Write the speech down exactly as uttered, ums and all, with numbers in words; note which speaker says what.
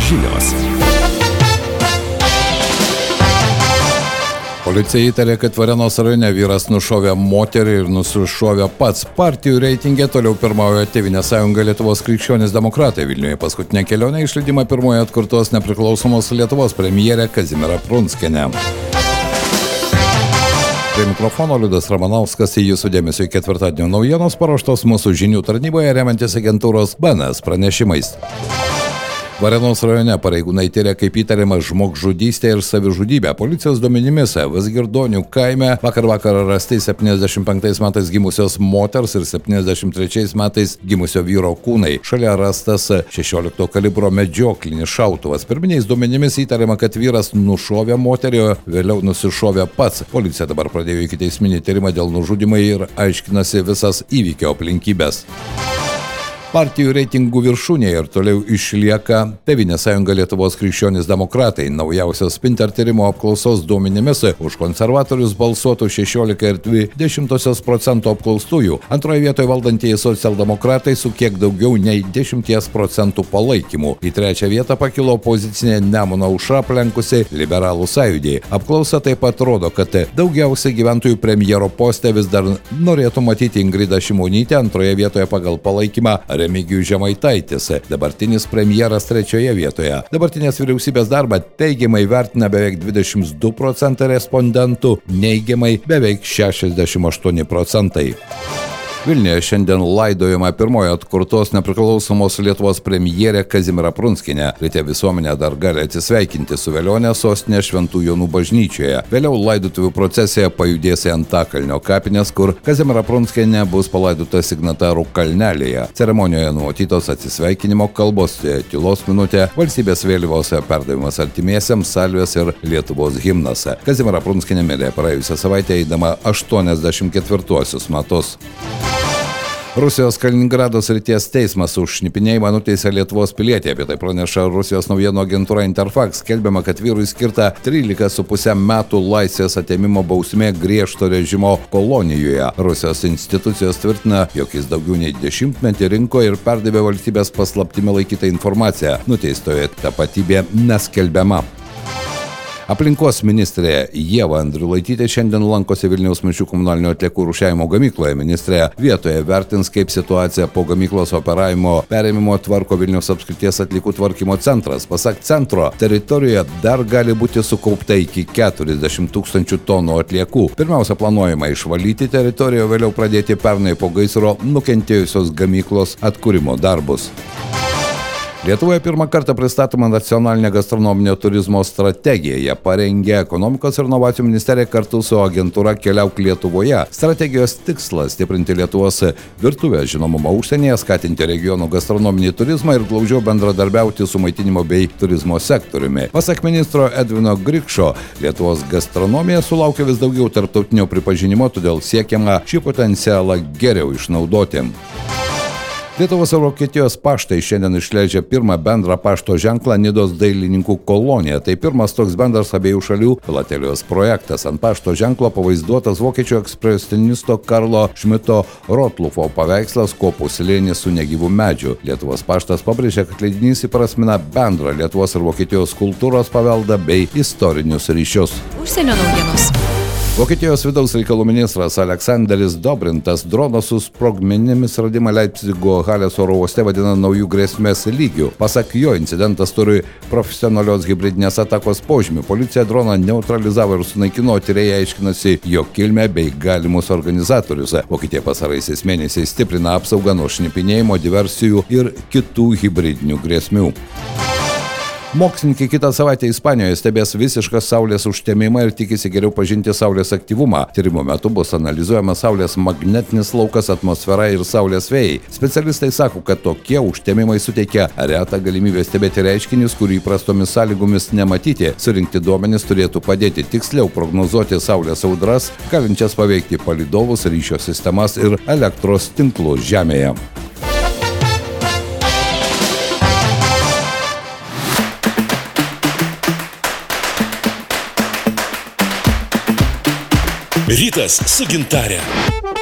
Speaker 1: Žinios. Policija įtarė, kad Varėnos rajone vyras nušovė moterį ir nusišovė pats. Partijų reitingė toliau pirmauja Tėvynės sąjunga Lietuvos krikščionys demokratai. Vilniuje paskutinę kelionę išleidimą pirmoje atkurtos nepriklausomos Lietuvos premjerė Kazimiera Prunskienė. Prie mikrofono Liudas Ramanauskas, į jūsų dėmesio ketvirtadienio naujienos paruoštos mūsų žinių tarnyboje remiantis agentūros B N S pranešimais. Varėnos rajone pareigūnai tyria kaip įtariama žmogžudystė ir savižudybė. Policijos duomenimis Vazgirdonių kaime vakar vakarą rasti septyniasdešimt penktais metais gimusios moters ir septyniasdešimt trečiais metais gimusio vyro kūnai. Šalia rastas šešiolikto kalibro medžioklinis šautuvas. Pirminiais duomenimis įtariama, kad vyras nušovė moterį, vėliau nusišovė pats. Policija dabar pradėjo ikiteisminį tyrimą dėl nužudymo ir aiškinasi visas įvykio aplinkybės. Partijų reitingų viršūnėje ir toliau išlieka Tėvynės sąjunga Lietuvos krikščionys demokratai. Naujausios Spinter tyrimo apklausos duomenimis už konservatorius balsuotų šešiolika ir dvi dešimtosios procento apklaustųjų. Antroje vietoje valdantieji socialdemokratai su kiek daugiau nei dešimties procentų palaikymu. Į trečią vietą pakilo opozicinė Nemuno aušra aplenkusi Liberalų sąjūdį. Apklausa taip pat rodo, kad daugiausiai gyventojų premjero poste vis dar norėtų matyti Ingridą Šimonytę, antroje vietoje pagal palaikymą Remigijus Žemaitaitis, dabartinis premjeras trečioje vietoje. Dabartinės vyriausybės darbą teigiamai vertina beveik dvidešimt du procentai respondentų, neigiamai beveik šešiasdešimt aštuoni procentai. Vilniuje šiandien laidojama pirmoji atkurtos nepriklausomos Lietuvos premjerė Kazimiera Prunskienė. Ryte visuomenė dar gali atsisveikinti su Velionė sostinės Šventų Jonų bažnyčioje. Vėliau laidotuvių procesija pajudės į Antakalnio kapines, kur Kazimiera Prunskienė bus palaidota Signatarų kalnelėje. Ceremonijoje numatytos atsisveikinimo kalbos, tylos minutė, valstybės vėliavos perdavimas artimiesiems, salvės ir Lietuvos himnas. Kazimiera Prunskienė mirė praėjusią savaitę eidama aštuoniasdešimt ketvirtuosius metus. Rusijos Kaliningrado srities teismas už šnipinėjimą nuteisė Lietuvos pilietį. Apie tai praneša Rusijos naujienų agentūra Interfax. Skelbiama, kad vyrui skirta trylika su puse metų laisvės atėmimo bausmė griežto režimo kolonijoje. Rusijos institucijos tvirtina, jog jis daugiau nei dešimtmetį rinko ir perdavė valstybės paslaptimi laikytą informaciją. Nuteistojo tapatybė neskelbiama. Aplinkos ministrė Ieva Andriulaitytė šiandien lankosi Vilniaus Mišrių komunalinių atliekų rūšiavimo gamykloje. Ministrė vietoje vertins, kaip situaciją po gamyklos operavimo perėmimo tvarko Vilniaus apskrities atliekų tvarkymo centras. Pasak centro, teritorijoje dar gali būti sukaupta iki keturiasdešimt tūkstančių tonų atliekų. Pirmiausia, planuojama išvalyti teritoriją, vėliau pradėti pernai po gaisro nukentėjusios gamyklos atkūrimo darbus. Lietuvoje pirmą kartą pristatoma nacionalinė gastronominio turizmo strategija. Ją parengė Ekonomikos ir inovacijų ministerija kartu su agentūra Keliauk Lietuvoje. Strategijos tikslas – stiprinti Lietuvos virtuvės žinomumą užsienyje, skatinti regionų gastronominį turizmą ir glaudžiau bendradarbiauti su maitinimo bei turizmo sektoriumi. Pasak ministro Edvino Grikšo, Lietuvos gastronomija sulaukia vis daugiau tarptautinio pripažinimo, todėl siekiama šį potencialą geriau išnaudoti. Lietuvos ir Vokietijos paštai šiandien išleidžia pirmą bendrą pašto ženklą Nidos dailininkų kolonija. Tai pirmas toks bendras abiejų šalių filatelijos projektas. Ant pašto ženklo pavaizduotas vokiečių ekspresionisto Karlo Šmito Rotlufo paveikslas Kopų slėnis su negyvu medžiu. Lietuvos paštas pabrėžia, kad leidinys įprasmina bendrą Lietuvos ir Vokietijos kultūros paveldą bei istorinius ryšius.
Speaker 2: Užsienio naujienos.
Speaker 1: Vokietijos vidaus reikalų ministras Aleksanderis Dobrintas drono su sprogmenimis radimą Leipzigo Halės oro uoste vadina naujų grėsmės lygių. Pasak jo, incidentas turi profesionalios hibridinės atakos požymių. Policija droną neutralizavo ir sunaikino, tyrėjai aiškinasi jo kilmę bei galimus organizatorius. Vokietija pasaraisiais mėnesiais stiprina apsaugą nuo šnipinėjimo, diversijų ir kitų hibridinių grėsmių. Mokslininkai kitą savaitę Ispanijoje stebės visišką saulės užtemimą ir tikisi geriau pažinti saulės aktyvumą. Tyrimo metu bus analizuojama saulės magnetinis laukas, atmosfera ir saulės vėjai. Specialistai sako, kad tokie užtemimai suteikia retą galimybę stebėti reiškinius, kurių įprastomis sąlygomis nematyti. Surinkti duomenis turėtų padėti tiksliau prognozuoti saulės audras, galinčias paveikti palydovus, ryšio sistemas ir elektros tinklus Žemėje.
Speaker 3: Rytas su gintare.